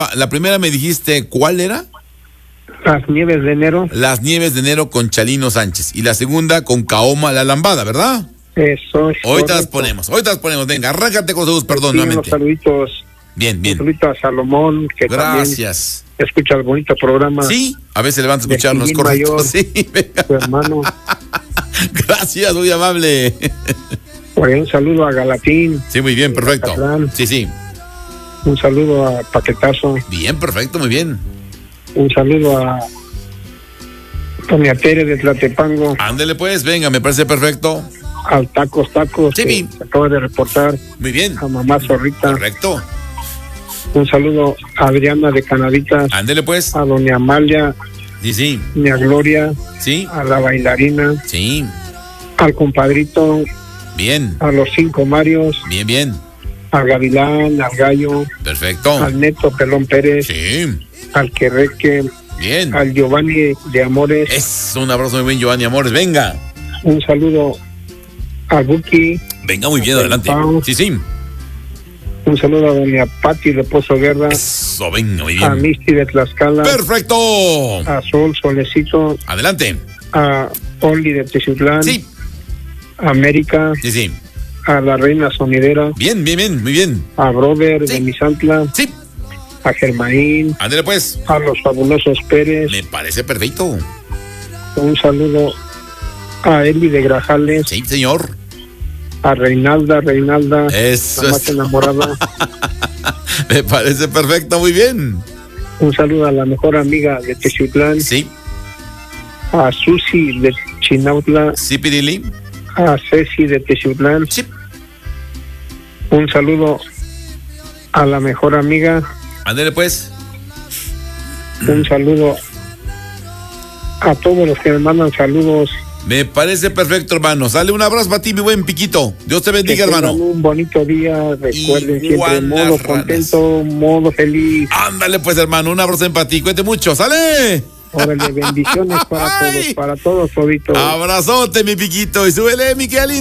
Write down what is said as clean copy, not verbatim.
La primera me dijiste, ¿cuál era? Las Nieves de Enero. Las Nieves de Enero con Chalino Sánchez. Y la segunda con Kaoma La Lambada, ¿verdad? Eso es Ahorita las ponemos. Venga, arráncate con sus, perdón, sí, nuevamente. Unos saluditos. Bien. Un saludito a Salomón, que Gracias. también escucha el bonito programa. Sí, a veces le van a escucharnos, correcto. Mayor, sí, venga. su hermano. Gracias, muy amable. Por ahí un saludo a Galatín. Sí, muy bien, perfecto. Sí. Un saludo a Paquetazo. Bien, perfecto, muy bien. Un saludo a Doña Tere de Tlatepango. Ándele pues, venga, me parece perfecto. Al Tacos, sí, que se acaba de reportar. Muy bien. A Mamá Zorrita. Correcto. Un saludo a Adriana de Canaditas. Ándele pues. A Doña Amalia. Sí. Doña Gloria. Sí. A la bailarina. Sí. Al compadrito. Bien. A los 5 Marios. Bien. Al Gavilán, al Gallo. Perfecto. Al Neto Pelón Pérez. Sí. Al Querreque. Bien. Al Giovanni de Amores. Es un abrazo muy bien, Giovanni Amores. Venga. Un saludo a Buki. Venga, muy bien, adelante. Pau. Sí. Un saludo a Doña Pati de Pozo Guerra. Eso, venga, muy bien. A Misty de Tlaxcala. Perfecto. A Sol, Solecito. Adelante. A Oli de Teziutlán. Sí. A América. Sí. A la Reina Sonidera. Bien, muy bien. A Brother de Misantla. Sí. A Germaín. Ándale pues. A los Fabulosos Pérez. Me parece perfecto. Un saludo a Eli de Grajales. Sí, señor. A Reinalda. Eso la más enamorada. Me parece perfecto, muy bien. Un saludo a la mejor amiga de Teziutlán. Sí. A Susi de Chinautla. Sí, Pirili. A Ceci de Teziutlán. Sí. Un saludo a la mejor amiga. Ándale pues. Un saludo a todos los que me mandan saludos. Me parece perfecto, hermano. Sale un abrazo para ti, mi buen Piquito. Dios te bendiga, que hermano. Un bonito día. Recuerden siempre modo contento, modo feliz. Ándale pues, hermano. Un abrazo para ti. Cuente mucho. ¡Sale! Órale, bendiciones para todos, toditos. Abrazote, mi Piquito. Y súbele, mi qué lindo.